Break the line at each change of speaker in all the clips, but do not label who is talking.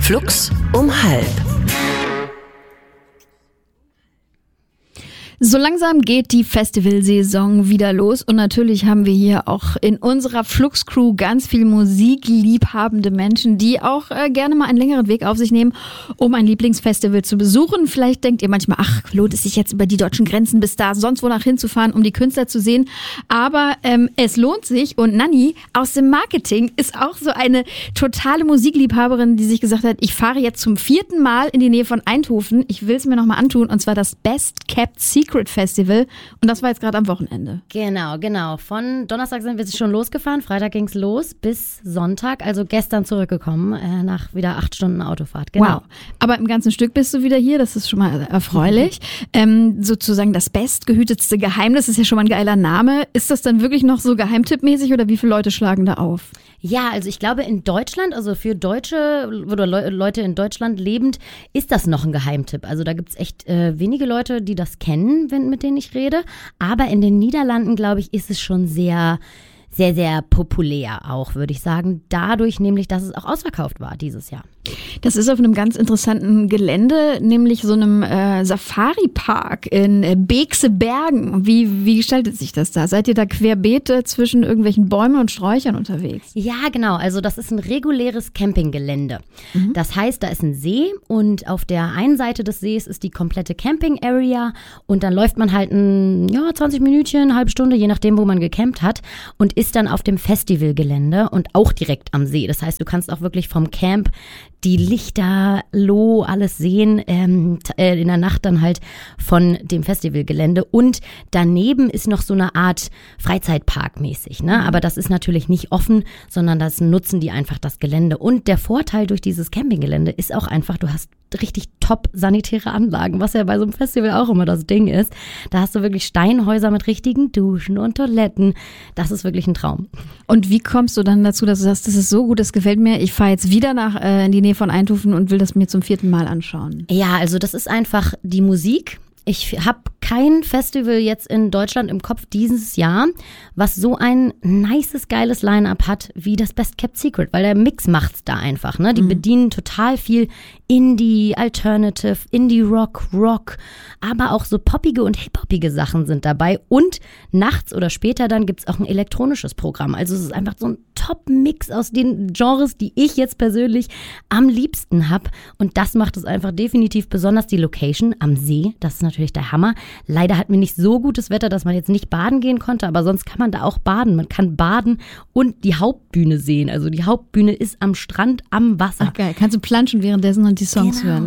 Flux um 12:30.
So langsam geht die Festivalsaison wieder los und natürlich haben wir hier auch in unserer Flux-Crew ganz viel musikliebhabende Menschen, die auch gerne mal einen längeren Weg auf sich nehmen, um ein Lieblingsfestival zu besuchen. Vielleicht denkt ihr manchmal, ach, lohnt es sich jetzt über die deutschen Grenzen bis da sonst wo nach hinzufahren, um die Künstler zu sehen. Aber es lohnt sich und Nanni aus dem Marketing ist auch so eine totale Musikliebhaberin, die sich gesagt hat, ich fahre jetzt zum 4. Mal in die Nähe von Eindhoven. Ich will es mir nochmal antun und zwar das Best Kept Secret Festival und das war jetzt gerade am Wochenende.
Genau. Von Donnerstag sind wir schon losgefahren, Freitag ging es los bis Sonntag, also gestern zurückgekommen nach wieder 8 Stunden Autofahrt. Genau.
Wow, aber im ganzen Stück bist du wieder hier, das ist schon mal erfreulich. Sozusagen das bestgehütetste Geheimnis, ist ja schon mal ein geiler Name. Ist das dann wirklich noch so geheimtippmäßig oder wie viele Leute schlagen da auf?
Ja, also ich glaube in Deutschland, also für Deutsche oder Leute in Deutschland lebend, ist das noch ein Geheimtipp. Also da gibt's echt wenige Leute, die das kennen, mit denen ich rede. Aber in den Niederlanden, glaube ich, ist es schon sehr, sehr, sehr populär auch, würde ich sagen. Dadurch nämlich, dass es auch ausverkauft war dieses Jahr.
Das ist auf einem ganz interessanten Gelände, nämlich so einem Safari-Park in Beekse Bergen. Wie gestaltet sich das da? Seid ihr da querbeet zwischen irgendwelchen Bäumen und Sträuchern unterwegs?
Ja, genau. Also das ist ein reguläres Campinggelände. Das heißt, da ist ein See und auf der einen Seite des Sees ist die komplette Camping-Area und dann läuft man halt 20 Minütchen, eine halbe Stunde, je nachdem, wo man gecampt hat und ist dann auf dem Festivalgelände und auch direkt am See. Das heißt, du kannst auch wirklich vom Camp die Lichterloh alles sehen, in der Nacht dann halt von dem Festivalgelände. Und daneben ist noch so eine Art Freizeitpark mäßig, ne? Aber das ist natürlich nicht offen, sondern das nutzen die einfach das Gelände. Und der Vorteil durch dieses Campinggelände ist auch einfach, du hast richtig top sanitäre Anlagen, was ja bei so einem Festival auch immer das Ding ist. Da hast du wirklich Steinhäuser mit richtigen Duschen und Toiletten. Das ist wirklich ein Traum.
Und wie kommst du dann dazu, dass du sagst, das ist so gut, das gefällt mir, ich fahre jetzt wieder in die Nähe von Eindhoven und will das mir zum 4. Mal anschauen?
Ja, also das ist einfach die Musik. Ich habe kein Festival jetzt in Deutschland im Kopf dieses Jahr, was so ein nices, geiles Line-Up hat wie das Best Kept Secret, weil der Mix macht's da einfach, ne? Die bedienen total viel Indie, Alternative, Indie-Rock, aber auch so poppige und hip-hoppige Sachen sind dabei und nachts oder später dann gibt's auch ein elektronisches Programm. Also es ist einfach so ein Top-Mix aus den Genres, die ich jetzt persönlich am liebsten habe und das macht es einfach definitiv besonders. Die Location am See, das ist natürlich der Hammer. Leider hatten wir nicht so gutes Wetter, dass man jetzt nicht baden gehen konnte, aber sonst kann man da auch baden. Man kann baden und die Hauptbühne sehen. Also die Hauptbühne ist am Strand, am Wasser.
Ach geil, kannst du planschen währenddessen und die Songs hören.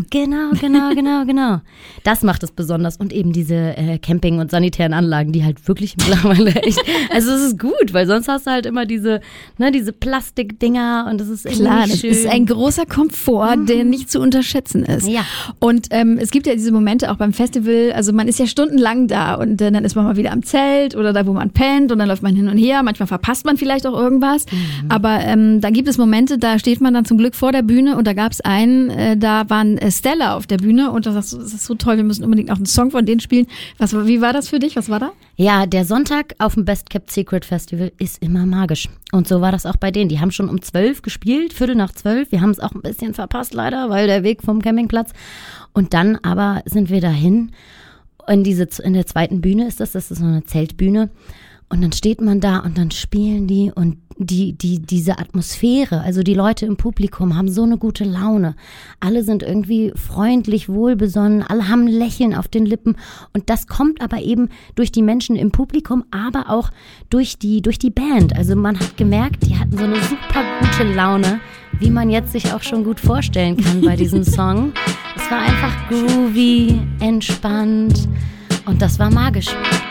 Genau. Das macht es besonders und eben diese Camping- und sanitären Anlagen, die halt wirklich mittlerweile echt, also es ist gut, weil sonst hast du halt immer diese Plastikdinger und das ist
klar,
das schön.
Ist ein großer Komfort, der nicht zu unterschätzen ist.
Ja.
Und es gibt ja diese Momente auch beim Festival, also man ist ja stundenlang da und dann ist man mal wieder am Zelt oder da, wo man pennt und dann läuft man hin und her. Manchmal verpasst man vielleicht auch irgendwas. Aber da gibt es Momente, da steht man dann zum Glück vor der Bühne und da gab es einen, da waren Stella auf der Bühne und da sagst du, das ist so toll, wir müssen unbedingt auch einen Song von denen spielen. Wie war das für dich? Was war da?
Ja, der Sonntag auf dem Best Kept Secret Festival ist immer magisch. Und so war das auch bei denen. Die haben schon um 12 gespielt, 11:45. Wir haben es auch ein bisschen verpasst leider, weil der Weg vom Campingplatz. Und dann aber sind wir dahin. In der zweiten Bühne ist das ist so eine Zeltbühne. Und dann steht man da und dann spielen die und diese Atmosphäre, also die Leute im Publikum haben so eine gute Laune. Alle sind irgendwie freundlich, wohlbesonnen, alle haben ein Lächeln auf den Lippen und das kommt aber eben durch die Menschen im Publikum, aber auch durch die Band. Also man hat gemerkt, die hatten so eine super gute Laune, wie man jetzt sich auch schon gut vorstellen kann bei diesem Song. Es war einfach groovy, entspannt und das war magisch.